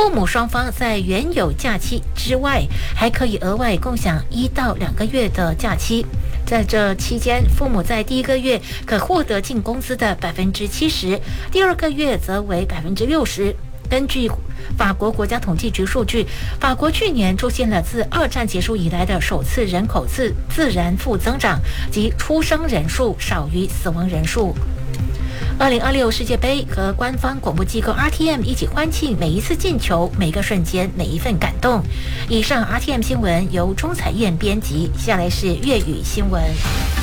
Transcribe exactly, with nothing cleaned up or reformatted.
父母双方在原有假期之外，还可以额外共享一到两个月的假期。在这期间，父母在第一个月可获得净工资的百分之七十，第二个月则为百分之六十。根据法国国家统计局数据，法国去年出现了自二战结束以来的首次人口自自然负增长，即出生人数少于死亡人数。二零二六世界杯和官方广播机构 R T M 一起欢庆每一次进球、每个瞬间、每一份感动。以上 R T M 新闻由钟彩燕编辑，下来是粤语新闻。